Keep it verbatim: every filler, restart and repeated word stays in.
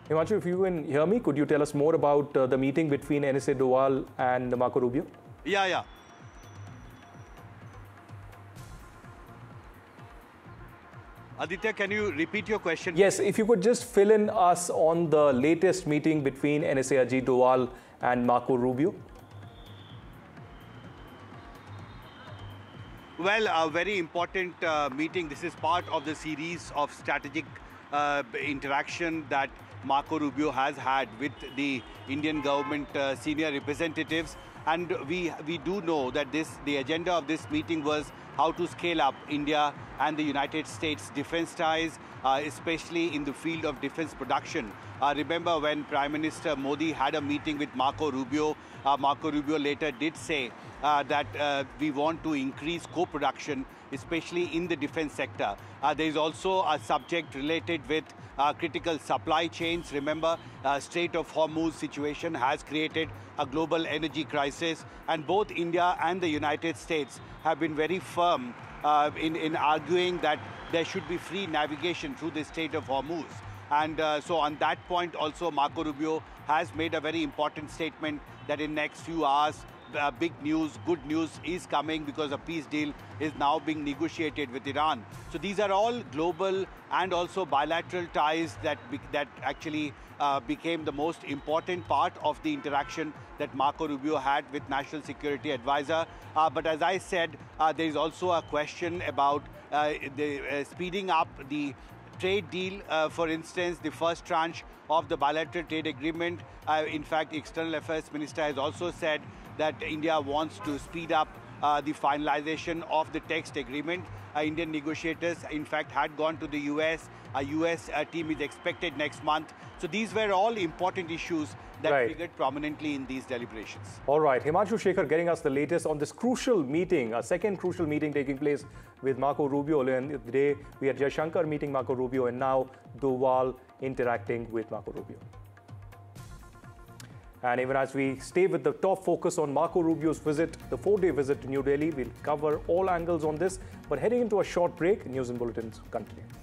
Himanshu, if you can hear me, could you tell us more about uh, the meeting between N S A Doval and Marco Rubio? Yeah, yeah. Aditya, can you repeat your question? Yes, if you could just fill in us on the latest meeting between N S A Ajit Doval and Marco Rubio. Well, a very important uh, meeting. This is part of the series of strategic uh, interaction that Marco Rubio has had with the Indian government uh, senior representatives. And we, we do know that this, the agenda of this meeting was how to scale up India and the United States defense ties, uh, especially in the field of defense production. Uh, remember when Prime Minister Modi had a meeting with Marco Rubio, uh, Marco Rubio later did say uh, that uh, we want to increase co-production, especially in the defense sector. Uh, there is also a subject related with uh, critical supply chains. Remember, uh, Strait of Hormuz situation has created a global energy crisis, and both India and the United States have been very firm uh, in, in arguing that there should be free navigation through the Strait of Hormuz. And uh, so on that point also, Marco Rubio has made a very important statement that in next few hours, uh, big news, good news is coming because a peace deal is now being negotiated with Iran. So these are all global and also bilateral ties that, be, that actually uh, became the most important part of the interaction that Marco Rubio had with National Security Advisor. Uh, but as I said, uh, there is also a question about uh, the, uh, speeding up the trade deal, uh, for instance, the first tranche of the bilateral trade agreement. Uh, in fact, External Affairs Minister has also said that India wants to speed up uh, the finalization of the text agreement. Uh, Indian negotiators, in fact, had gone to the U S. A U S uh, team is expected next month. So these were all important issues that right. figured prominently in these deliberations. All right, Himanshu Shekhar getting us the latest on this crucial meeting, a second crucial meeting taking place with Marco Rubio. And today we had Jaishankar meeting Marco Rubio, and now Doval interacting with Marco Rubio. And even as we stay with the top focus on Marco Rubio's visit, the four-day visit to New Delhi, we'll cover all angles on this. But heading into a short break, news and bulletins continue.